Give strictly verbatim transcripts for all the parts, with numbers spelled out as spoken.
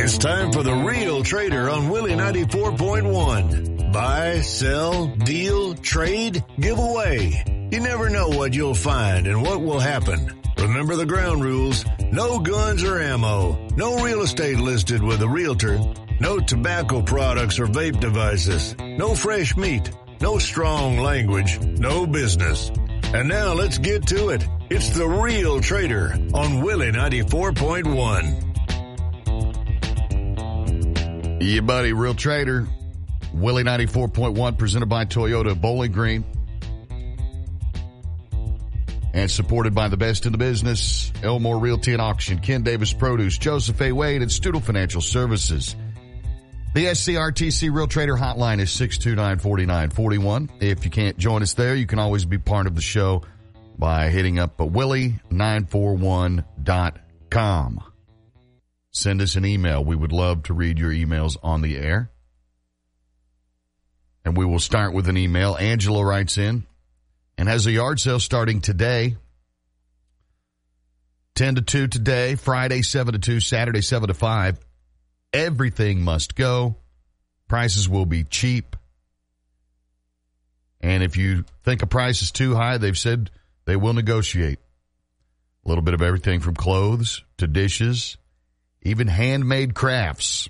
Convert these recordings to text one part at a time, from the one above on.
It's time for the Real Trader on Willie ninety-four point one. Buy, sell, deal, trade, give away. You never know what you'll find and what will happen. Remember the ground rules. No guns or ammo. No real estate listed with a realtor. No tobacco products or vape devices. No fresh meat. No strong language. No business. And now let's get to it. It's the Real Trader on Willie ninety-four point one. Yeah, buddy, Real Trader, Willie ninety-four point one, presented by Toyota Bowling Green. And supported by the best in the business, Elmore Realty and Auction, Ken Davis Produce, Joseph A. Wade, and Studel Financial Services. The S C R T C Real Trader hotline is six two nine, four nine four one. If you can't join us there, you can always be part of the show by hitting up willie nine four one dot com. Send us an email. We would love to read your emails on the air. And we will start with an email. Angela writes in and has a yard sale starting today. ten to two today, Friday seven to two, Saturday seven to five. Everything must go. Prices will be cheap. And if you think a price is too high, they've said they will negotiate. A little bit of everything from clothes to dishes, even handmade crafts.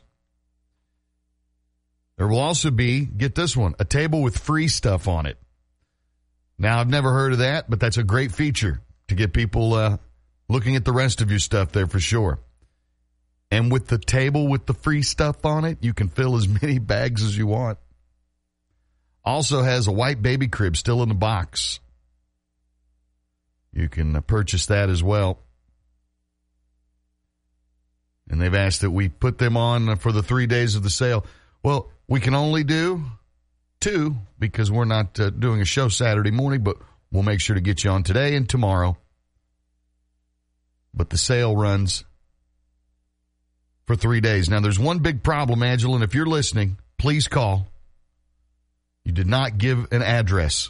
There will also be, get this one, a table with free stuff on it. Now, I've never heard of that, but that's a great feature to get people uh, looking at the rest of your stuff there for sure. And with the table with the free stuff on it, you can fill as many bags as you want. Also has a white baby crib still in the box. You can uh, purchase that as well. And they've asked that we put them on for the three days of the sale. Well, we can only do two because we're not uh, doing a show Saturday morning, but we'll make sure to get you on today and tomorrow. But the sale runs for three days. Now, there's one big problem, Angela, and if you're listening, please call. You did not give an address.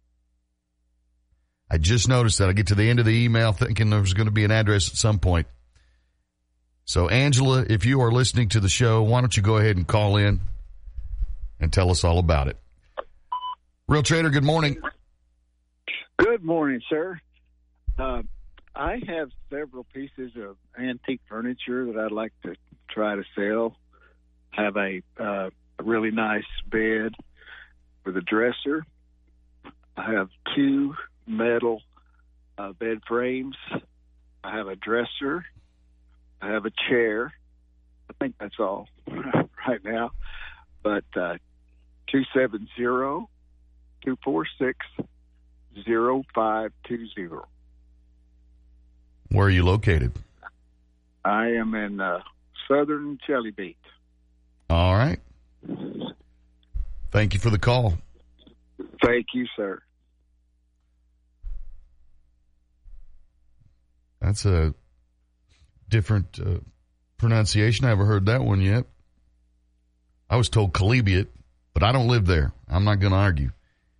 I just noticed that. I get to the end of the email thinking there was going to be an address at some point. So, Angela, if you are listening to the show, why don't you go ahead and call in and tell us all about it. Real Trader, good morning. Good morning, sir. Uh, I have several pieces of antique furniture that I'd like to try to sell. I have a, uh, a really nice bed with a dresser. I have two metal uh, bed frames. I have a dresser. I have a chair. I think that's all right now. But uh, two seven zero, two four six, zero five two zero. Where are you located? I am in uh, southern Jelly Beat. All right. Thank you for the call. Thank you, sir. That's a different uh, pronunciation. I haven't heard that one yet. I was told Calebiot, but I don't live there. I'm not going to argue.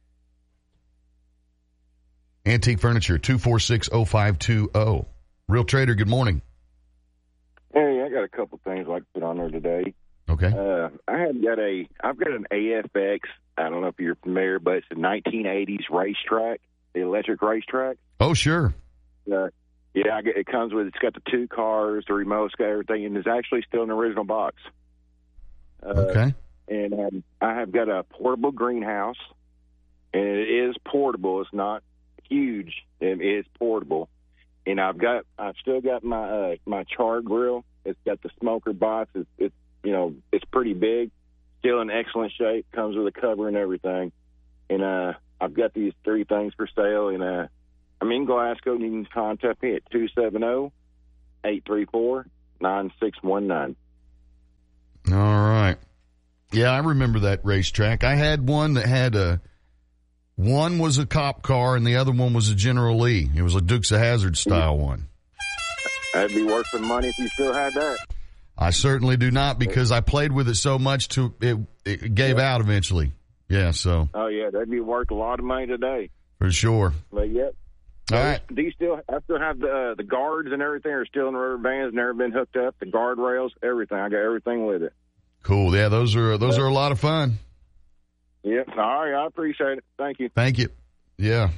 Antique Furniture, two four six, zero five two zero. Real Trader, good morning. Hey, I got a couple things I'd like to put on there today. Okay. Uh, I have got a, I've got an A F X. I don't know if you're familiar, but it's a nineteen eighties racetrack, the electric racetrack. Oh, sure. Uh, yeah, I get, it comes with, it's got the two cars, the remote's got everything, and it's actually still in the original box. Uh, okay. And um, I have got a portable greenhouse, and it is portable. It's not huge. It is portable. And I've got, I've still got my uh, my char grill. It's got the smoker box. It's, it's, you know, it's pretty big. Still in excellent shape. Comes with a cover and everything. And uh, I've got these three things for sale. And uh, I'm in Glasgow, and you can contact me at two seven zero, eight three four, nine six one nine. All right. Yeah, I remember that racetrack. I had one that had a, one was a cop car and the other one was a General Lee. It was a Dukes of Hazzard style one. That'd be worth some money if you still had that. I certainly do not, because I played with it so much to it, it gave out eventually. Yeah, so. Oh, yeah, that'd be worth a lot of money today. For sure. But, yep. All right. Do you still? I still have the uh, the guards and everything are still in the rubber bands, never been hooked up. The guardrails, everything. I got everything with it. Cool. Yeah, those are those are a lot of fun. Yep. All right. I appreciate it. Thank you. Thank you. Yeah.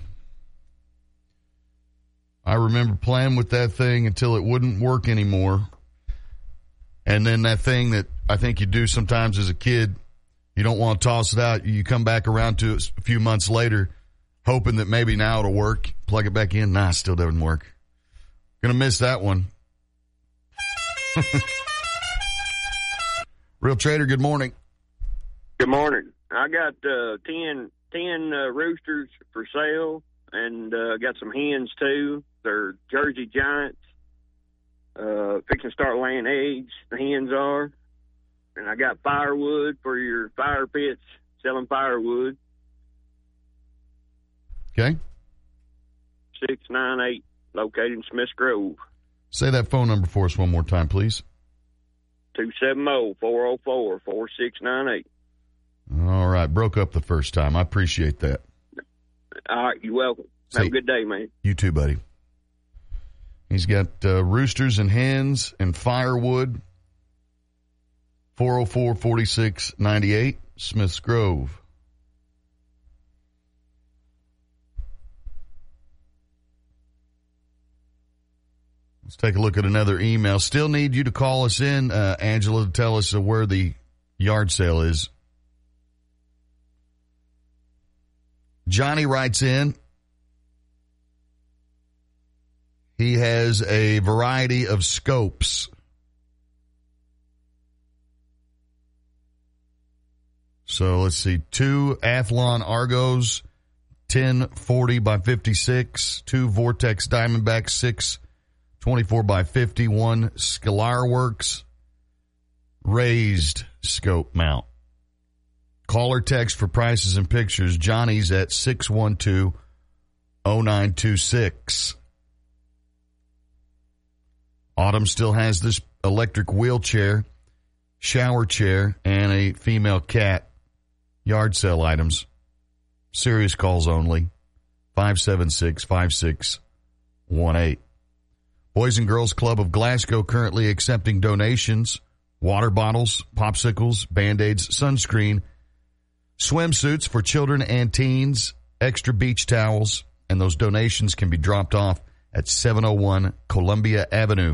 I remember playing with that thing until it wouldn't work anymore. And then that thing that I think you do sometimes as a kid, you don't want to toss it out. You come back around to it a few months later, hoping that maybe now it'll work. Plug it back in. Nah, it still doesn't work. Gonna miss that one. Real Trader, good morning. Good morning. I got uh, ten, ten uh, roosters for sale, and uh, got some hens too. They're Jersey Giants. Uh, fixing to start laying eggs. The hens are, and I got firewood for your fire pits. Selling firewood. Okay. Six nine eight, located in Smiths Grove. Say that phone number for us one more time, please. Two seven zero four zero four four six nine eight. All right, broke up the first time. I appreciate that. All right, you're welcome. Have a good day, man. You too, buddy. He's got uh, roosters and hens and firewood. four oh four, four six nine eight, Smiths Grove. Let's take a look at another email. Still need you to call us in, uh, Angela, to tell us uh, where the yard sale is. Johnny writes in. He has a variety of scopes. So let's see. Two Athlon Argos, ten forty by fifty-six. Two Vortex Diamondback, six twenty-four by fifty. One Scalar Works raised scope mount. Call or text for prices and pictures. Johnny's at six one two, oh nine two six. Autumn still has this electric wheelchair, shower chair, and a female cat. Yard sale items. Serious calls only. five seven six, five six one eight. Boys and Girls Club of Glasgow currently accepting donations. Water bottles, popsicles, Band-Aids, sunscreen, swimsuits for children and teens, extra beach towels, and those donations can be dropped off at seven oh one Columbia Avenue.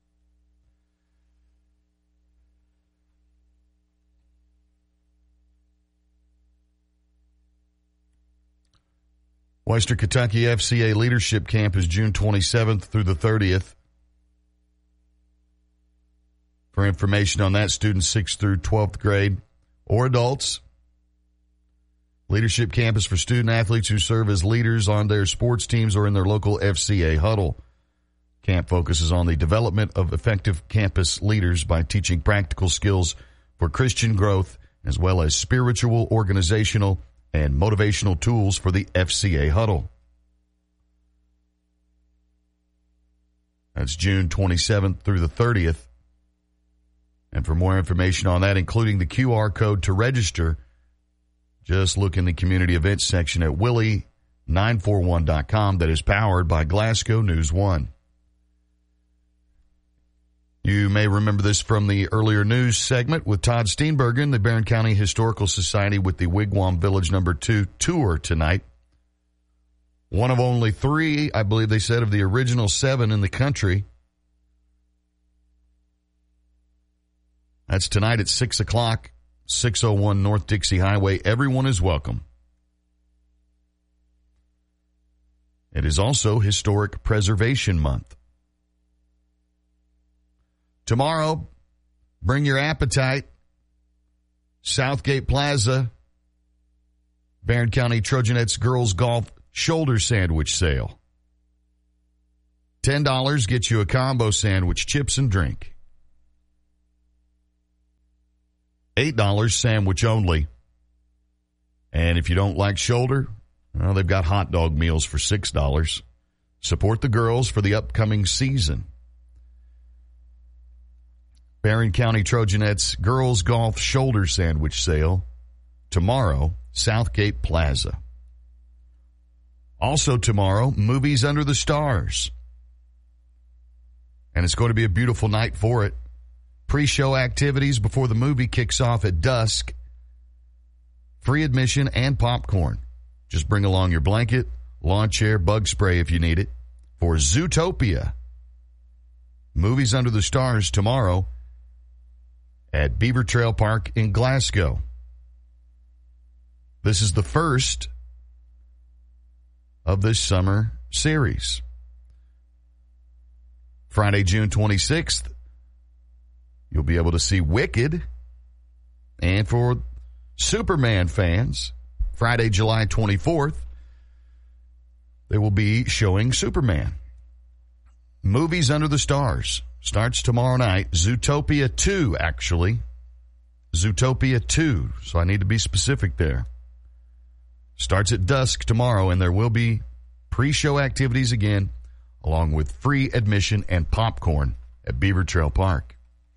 Western Kentucky F C A Leadership Camp is June twenty-seventh through the thirtieth. For information on that, students sixth through twelfth grade or adults. Leadership Camp is for student athletes who serve as leaders on their sports teams or in their local F C A huddle. Camp focuses on the development of effective campus leaders by teaching practical skills for Christian growth, as well as spiritual, organizational, and motivational tools for the F C A huddle. That's June twenty-seventh through the thirtieth. And for more information on that, including the Q R code to register, just look in the community events section at willie nine four one dot com. That is powered by Glasgow News One. You may remember this from the earlier news segment with Todd Steenbergen, the Barron County Historical Society with the Wigwam Village Number Two tour tonight. One of only three, I believe they said, of the original seven in the country. That's tonight at six o'clock, six oh one North Dixie Highway. Everyone is welcome. It is also Historic Preservation Month. Tomorrow, bring your appetite. Southgate Plaza, Barron County Trojanettes Girls Golf Shoulder Sandwich Sale. ten dollars gets you a combo sandwich, chips, and drink. eight dollars sandwich only. And if you don't like shoulder, well, they've got hot dog meals for six dollars. Support the girls for the upcoming season. Barron County Trojanettes Girls Golf Shoulder Sandwich Sale tomorrow, Southgate Plaza. Also tomorrow, Movies Under the Stars. And it's going to be a beautiful night for it. Pre-show activities before the movie kicks off at dusk. Free admission and popcorn. Just bring along your blanket, lawn chair, bug spray if you need it. For Zootopia. Movies Under the Stars tomorrow at Beaver Trail Park in Glasgow. This is the first of this summer series. Friday, June twenty-sixth, you'll be able to see Wicked. And for Superman fans, Friday, July twenty-fourth, they will be showing Superman. Movies Under the Stars starts tomorrow night. Zootopia two, actually. Zootopia two, so I need to be specific there. Starts at dusk tomorrow, and there will be pre-show activities again, along with free admission and popcorn at Beaver Trail Park.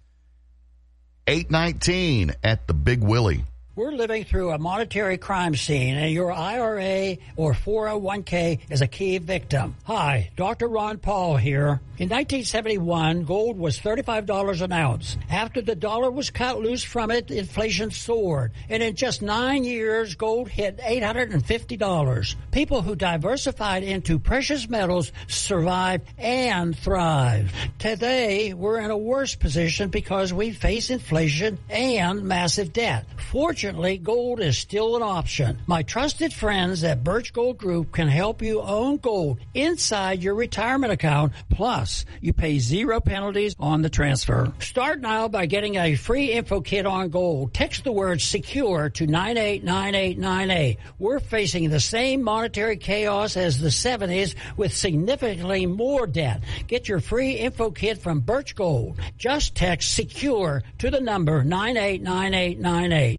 eight nineteen at the Big Willie. We're living through a monetary crime scene, and your I R A or four oh one k is a key victim. Hi, Doctor Ron Paul here. In nineteen seventy-one, gold was thirty-five dollars an ounce. After the dollar was cut loose from it, inflation soared. And in just nine years, gold hit eight hundred fifty dollars. People who diversified into precious metals survived and thrived. Today, we're in a worse position because we face inflation and massive debt. Fortunately, gold is still an option. My trusted friends at Birch Gold Group can help you own gold inside your retirement account. Plus, you pay zero penalties on the transfer. Start now by getting a free info kit on gold. Text the word SECURE to nine eight nine eight nine eight. We're facing the same monetary chaos as the seventies with significantly more debt. Get your free info kit from Birch Gold. Just text SECURE to the number nine eight nine eight nine eight.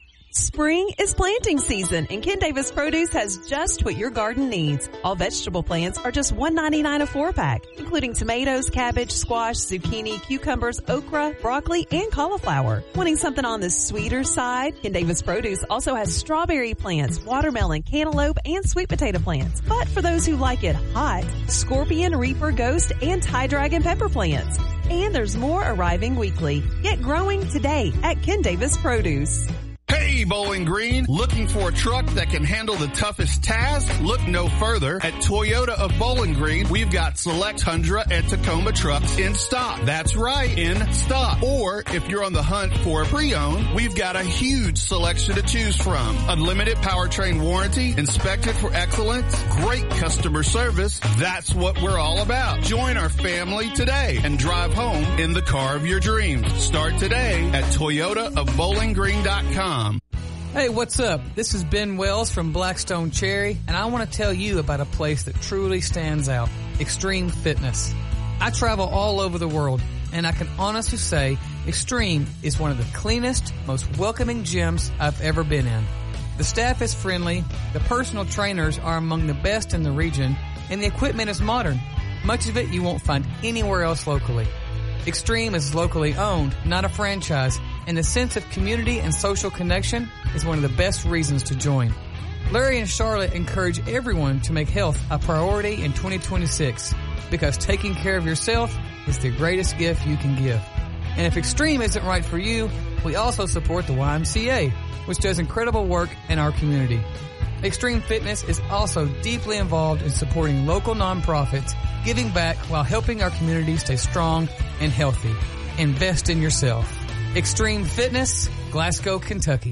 Spring is planting season, and Ken Davis Produce has just what your garden needs. All vegetable plants are just one ninety-nine a four-pack, including tomatoes, cabbage, squash, zucchini, cucumbers, okra, broccoli, and cauliflower. Wanting something on the sweeter side? Ken Davis Produce also has strawberry plants, watermelon, cantaloupe, and sweet potato plants. But for those who like it hot, scorpion, reaper, ghost, and Thai dragon pepper plants. And there's more arriving weekly. Get growing today at Ken Davis Produce. Hey, Bowling Green, looking for a truck that can handle the toughest task? Look no further. At Toyota of Bowling Green, we've got select Tundra and Tacoma trucks in stock. That's right, in stock. Or if you're on the hunt for a pre-owned, we've got a huge selection to choose from. Unlimited powertrain warranty, inspected for excellence, great customer service. That's what we're all about. Join our family today and drive home in the car of your dreams. Start today at toyota of bowling green dot com. Hey, what's up? This is Ben Wells from Blackstone Cherry, and I want to tell you about a place that truly stands out, Extreme Fitness. I travel all over the world, and I can honestly say Extreme is one of the cleanest, most welcoming gyms I've ever been in. The staff is friendly, the personal trainers are among the best in the region, and the equipment is modern. Much of it you won't find anywhere else locally. Extreme is locally owned, not a franchise, and the sense of community and social connection is one of the best reasons to join. Larry and Charlotte encourage everyone to make health a priority in twenty twenty-six because taking care of yourself is the greatest gift you can give. And if Extreme isn't right for you, we also support the Y M C A, which does incredible work in our community. Extreme Fitness is also deeply involved in supporting local nonprofits, giving back while helping our community stay strong and healthy. Invest in yourself. Extreme Fitness, Glasgow, Kentucky.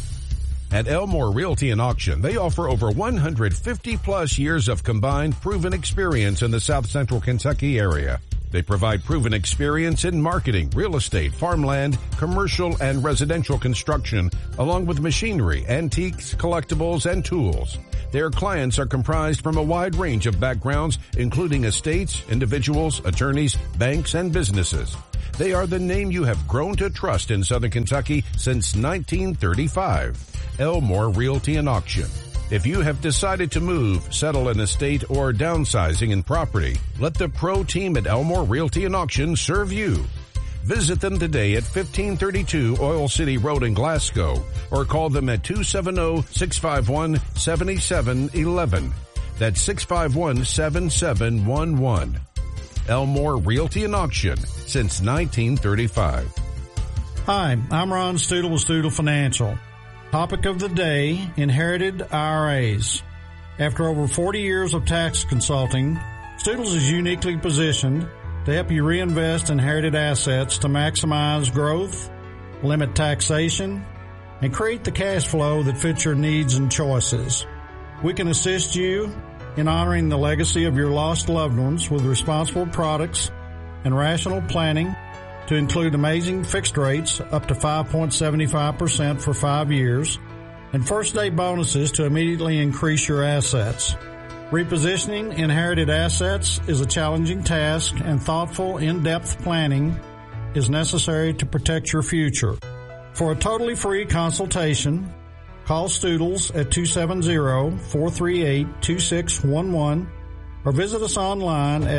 At Elmore Realty and Auction, they offer over one hundred fifty plus years of combined proven experience in the South Central Kentucky area. They provide proven experience in marketing, real estate, farmland, commercial, and residential construction, along with machinery, antiques, collectibles, and tools. Their clients are comprised from a wide range of backgrounds, including estates, individuals, attorneys, banks, and businesses. They are the name you have grown to trust in Southern Kentucky since nineteen thirty-five. Elmore Realty and Auction. If you have decided to move, settle in a state, or downsizing in property, let the pro team at Elmore Realty and Auction serve you. Visit them today at fifteen thirty-two Oil City Road in Glasgow or call them at two seven zero, six five one, seven seven one one. That's six five one, seven seven one one. Elmore Realty and Auction since nineteen thirty-five. Hi, I'm Ron Studel with Studel Financial. Topic of the day, inherited I R As. After over forty years of tax consulting, Studels is uniquely positioned to help you reinvest inherited assets to maximize growth, limit taxation, and create the cash flow that fits your needs and choices. We can assist you in honoring the legacy of your lost loved ones with responsible products and rational planning to include amazing fixed rates up to five point seven five percent for five years and first-day bonuses to immediately increase your assets. Repositioning inherited assets is a challenging task, and thoughtful, in-depth planning is necessary to protect your future. For a totally free consultation, call Studels at two seven zero, four three eight, two six one one or visit us online at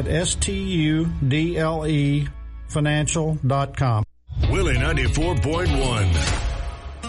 studle financial dot com. Willie ninety-four point one.